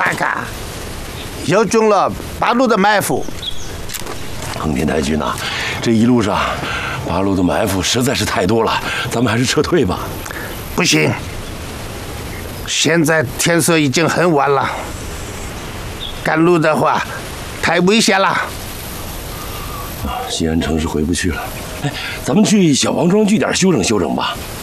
大咖，又中了八路的埋伏。 横天太君呐，这一路上八路的埋伏实在是太多了，咱们还是撤退吧。 不行，现在天色已经很晚了，赶路的话太危险了。 西安城是回不去了，哎，咱们去小王庄据点休整休整吧。